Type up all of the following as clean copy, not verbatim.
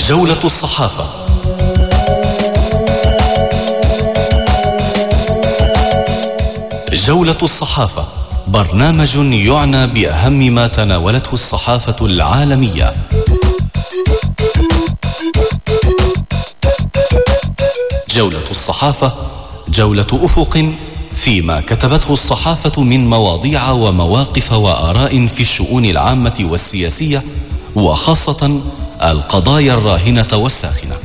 جولة الصحافة. جولة الصحافة برنامج يعنى بأهم ما تناولته الصحافة العالمية. جولة الصحافة جولة أفق فيما كتبته الصحافة من مواضيع ومواقف وآراء في الشؤون العامة والسياسية، وخاصة القضايا الراهنة والساخنة.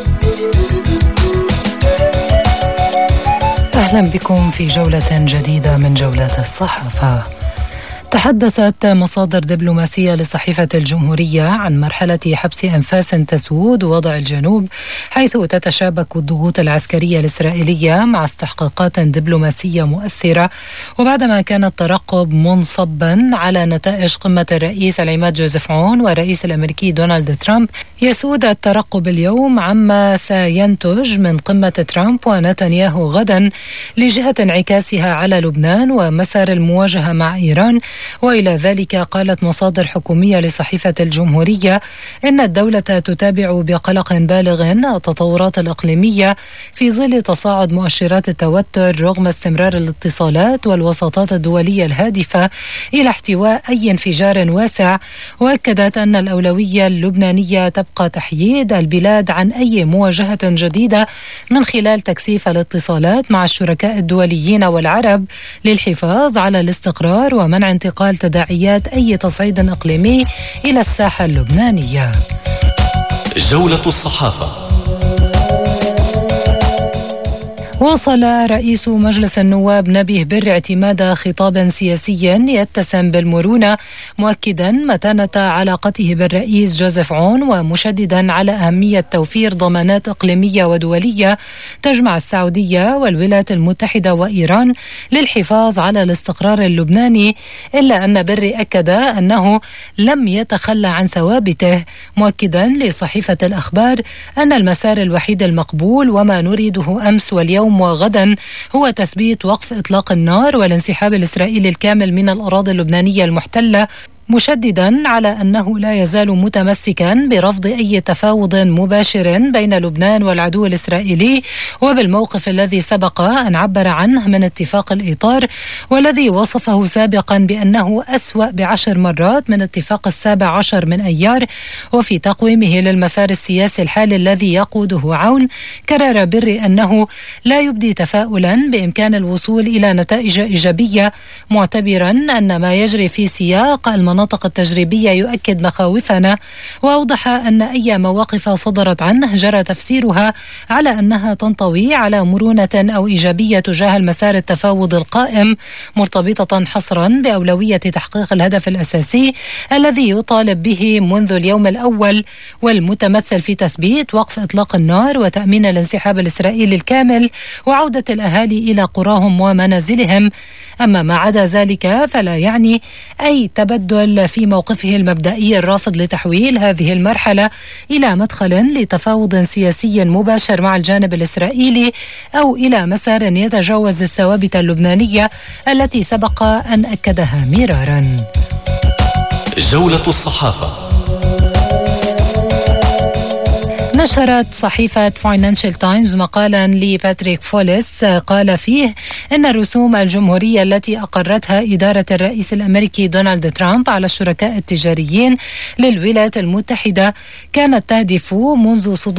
أهلا بكم في جولة جديدة من جولات الصحافة. تحدثت مصادر دبلوماسية لصحيفة الجمهورية عن مرحلة حبس أنفاس تسود ووضع الجنوب، حيث تتشابك الضغوط العسكرية الإسرائيلية مع استحقاقات دبلوماسية مؤثرة، وبعدما كان الترقب منصبا على نتائج قمة الرئيس العماد جوزيف عون والرئيس الأمريكي دونالد ترامب، يسود الترقب اليوم عما سينتج من قمة ترامب ونتنياهو غدا لجهة انعكاسها على لبنان ومسار المواجهة مع إيران. وإلى ذلك قالت مصادر حكومية لصحيفة الجمهورية إن الدولة تتابع بقلق بالغ التطورات الإقليمية في ظل تصاعد مؤشرات التوتر رغم استمرار الاتصالات والوساطات الدولية الهادفة إلى احتواء أي انفجار واسع. وأكدت أن الأولوية اللبنانية تبقى تحييد البلاد عن أي مواجهة جديدة من خلال تكثيف الاتصالات مع الشركاء الدوليين والعرب للحفاظ على الاستقرار ومنع انتقال تداعيات أي تصعيد إقليمي إلى الساحة اللبنانية. جولة الصحافة. واصل رئيس مجلس النواب نبيه بر اعتماد خطاب سياسي يتسم بالمرونة، مؤكدا متانة علاقته بالرئيس جوزيف عون ومشددا على أهمية توفير ضمانات إقليمية ودولية تجمع السعودية والولايات المتحدة وإيران للحفاظ على الاستقرار اللبناني، إلا أن بر أكد أنه لم يتخلى عن ثوابته، مؤكدا لصحيفة الأخبار أن المسار الوحيد المقبول وما نريده أمس واليوم وغدا هو تثبيت وقف إطلاق النار والانسحاب الإسرائيلي الكامل من الأراضي اللبنانية المحتلة، مشددا على أنه لا يزال متمسكا برفض أي تفاوض مباشر بين لبنان والعدو الإسرائيلي، وبالموقف الذي سبق أن عبر عنه من اتفاق الإطار، والذي وصفه سابقا بأنه أسوأ ب10 مرات من اتفاق 17 من أيار. وفي تقويمه للمسار السياسي الحالي الذي يقوده عون، كرر بر أنه لا يبدي تفاؤلا بإمكان الوصول إلى نتائج إيجابية، معتبرا أن ما يجري في سياق المناطق التجريبية يؤكد مخاوفنا، وأوضح أن أي مواقف صدرت عنه جرى تفسيرها على أنها تنطوي على مرونة أو إيجابية تجاه المسار التفاوض القائم، مرتبطة حصرا بأولوية تحقيق الهدف الأساسي الذي يطالب به منذ اليوم الأول، والمتمثل في تثبيت وقف إطلاق النار وتأمين الانسحاب الإسرائيلي الكامل وعودة الأهالي إلى قراهم ومنازلهم. أما ما عدا ذلك فلا يعني أي تبدل في موقفه المبدئي الرافض لتحويل هذه المرحلة إلى مدخل لتفاوض سياسي مباشر مع الجانب الإسرائيلي أو إلى مسار يتجاوز الثوابت اللبنانية التي سبق أن أكدها مرارا. جولة الصحافة. نشرت صحيفة فاينانشال تايمز مقالا لباتريك فوليس قال فيه إن الرسوم الجمهورية التي أقرتها إدارة الرئيس الأمريكي دونالد ترامب على الشركاء التجاريين للولايات المتحدة كانت تهدف منذ صدور